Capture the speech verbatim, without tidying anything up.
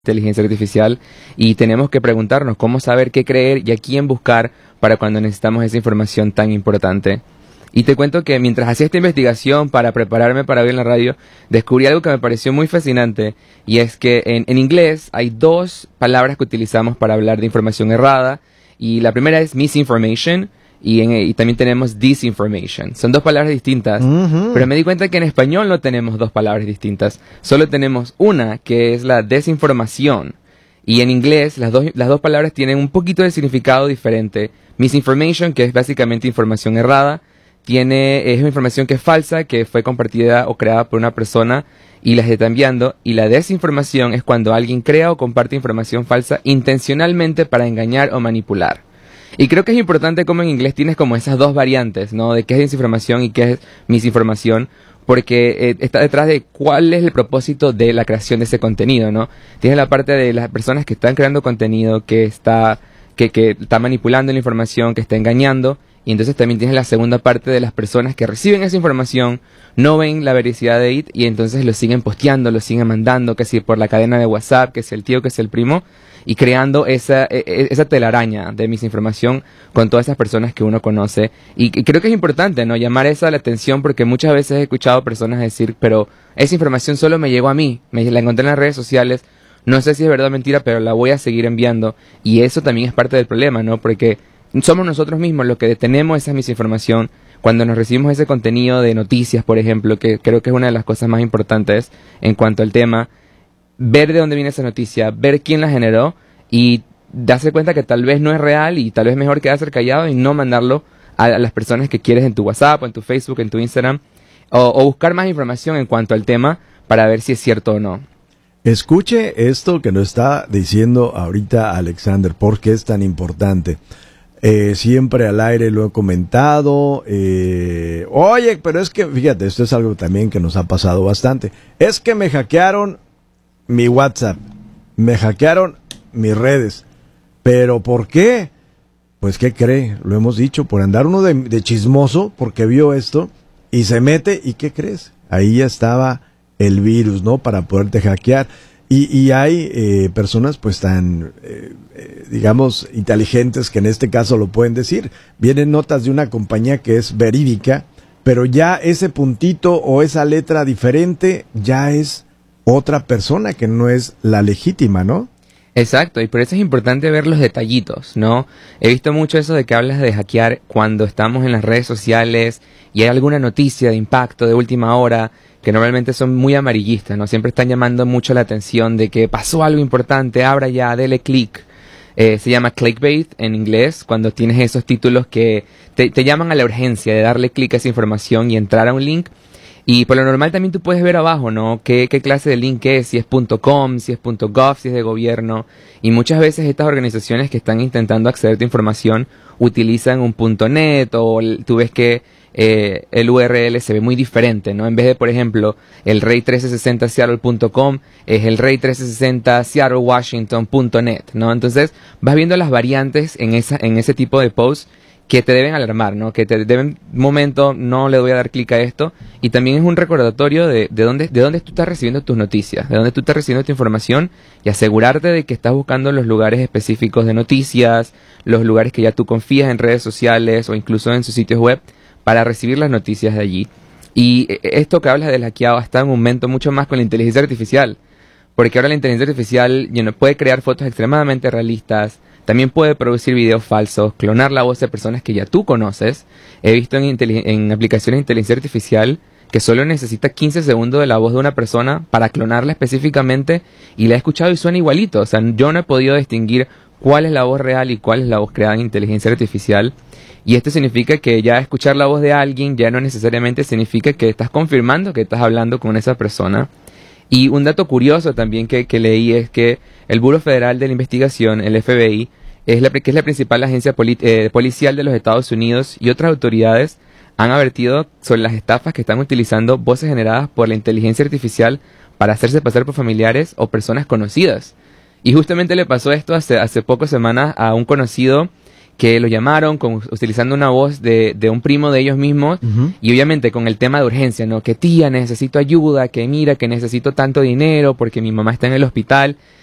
inteligencia artificial y tenemos que preguntarnos cómo saber qué creer y a quién buscar para cuando necesitamos esa información tan importante. Y te cuento que mientras hacía esta investigación para prepararme para ver en la radio, descubrí algo que me pareció muy fascinante, y es que en, en inglés hay dos palabras que utilizamos para hablar de información errada, y la primera es misinformation, y, en, y también tenemos disinformation. Son dos palabras distintas, uh-huh. pero me di cuenta que en español no tenemos dos palabras distintas. Solo tenemos una, que es la desinformación. Y en inglés las dos, las dos palabras tienen un poquito de significado diferente. Misinformation, que es básicamente información errada, tiene, es una información que es falsa, que fue compartida o creada por una persona y la está enviando. Y la desinformación es cuando alguien crea o comparte información falsa intencionalmente para engañar o manipular. Y creo que es importante como en inglés tienes como esas dos variantes, ¿no? De qué es desinformación y qué es misinformación, porque eh, está detrás de cuál es el propósito de la creación de ese contenido, ¿no? Tienes la parte de las personas que están creando contenido, que está, que, que está manipulando la información, que está engañando, y entonces también tienes la segunda parte de las personas que reciben esa información, no ven la veracidad de it, y entonces lo siguen posteando, lo siguen mandando, que si por la cadena de WhatsApp, que si el tío, que si el primo, y creando esa, esa telaraña de misinformación con todas esas personas que uno conoce. Y, y creo que es importante, ¿no? Llamar esa la atención, porque muchas veces he escuchado personas decir, pero esa información solo me llegó a mí, me la encontré en las redes sociales, no sé si es verdad o mentira, pero la voy a seguir enviando. Y eso también es parte del problema, ¿no? Porque somos nosotros mismos los que detenemos esa misinformación cuando nos recibimos ese contenido de noticias, por ejemplo, que creo que es una de las cosas más importantes en cuanto al tema. Ver de dónde viene esa noticia, ver quién la generó y darse cuenta que tal vez no es real y tal vez mejor quedarse callado y no mandarlo a, a las personas que quieres en tu WhatsApp, o en tu Facebook, en tu Instagram, o, o buscar más información en cuanto al tema para ver si es cierto o no. Escuche esto que nos está diciendo ahorita Alexander, ¿por qué es tan importante? Eh, siempre al aire lo he comentado, eh, oye, pero es que, fíjate, esto es algo también que nos ha pasado bastante, es que me hackearon mi WhatsApp, me hackearon mis redes, pero ¿por qué? Pues ¿qué cree? Lo hemos dicho, por andar uno de, de chismoso, porque vio esto, y se mete, ¿y qué crees? Ahí ya estaba el virus, ¿no? Para poderte hackear. Y, y hay eh, personas pues tan, eh, eh, digamos, inteligentes que en este caso lo pueden decir. Vienen notas de una compañía que es verídica, pero ya ese puntito o esa letra diferente ya es otra persona que no es la legítima, ¿no? Exacto, y por eso es importante ver los detallitos, ¿no? He visto mucho eso de que hablas de hackear cuando estamos en las redes sociales y hay alguna noticia de impacto de última hora, que normalmente son muy amarillistas, ¿no? Siempre están llamando mucho la atención de que pasó algo importante, abra ya, dele clic. Eh, se llama clickbait en inglés, cuando tienes esos títulos que te, te llaman a la urgencia de darle clic a esa información y entrar a un link. Y por lo normal también tú puedes ver abajo, ¿no? ¿Qué, qué clase de link es? Si es .com, si es .gov, si es de gobierno. Y muchas veces estas organizaciones que están intentando acceder a tu información utilizan un .net, o tú ves que eh, el U R L se ve muy diferente, ¿no? En vez de, por ejemplo, el rey trece sesenta seattle punto com, es el rey trece sesenta seattle washington punto net, ¿no? Entonces vas viendo las variantes en, esa, en ese tipo de posts que te deben alarmar, ¿no? Que te deben, momento, no le voy a dar clic a esto. Y también es un recordatorio de, de dónde, de dónde tú estás recibiendo tus noticias, de dónde tú estás recibiendo tu información, y asegurarte de que estás buscando los lugares específicos de noticias, los lugares que ya tú confías en redes sociales o incluso en sus sitios web para recibir las noticias de allí. Y esto que hablas del hackeado está en un momento mucho más con la inteligencia artificial, porque ahora la inteligencia artificial, you know, puede crear fotos extremadamente realistas. También puede producir videos falsos, clonar la voz de personas que ya tú conoces. He visto en, en aplicaciones de inteligencia artificial que solo necesita quince segundos de la voz de una persona para clonarla específicamente, y la he escuchado y suena igualito. O sea, yo no he podido distinguir cuál es la voz real y cuál es la voz creada en inteligencia artificial. Y esto significa que ya escuchar la voz de alguien ya no necesariamente significa que estás confirmando que estás hablando con esa persona. Y un dato curioso también que, que leí es que el Buró Federal de la Investigación, el F B I, es la, que es la principal agencia poli, eh, policial de los Estados Unidos, y otras autoridades han advertido sobre las estafas que están utilizando voces generadas por la inteligencia artificial para hacerse pasar por familiares o personas conocidas. Y justamente le pasó esto hace, hace pocas semanas a un conocido que lo llamaron con, utilizando una voz de, de un primo de ellos mismos, uh-huh. y obviamente con el tema de urgencia, ¿no? Que tía, necesito ayuda, que mira, que necesito tanto dinero porque mi mamá está en el hospital.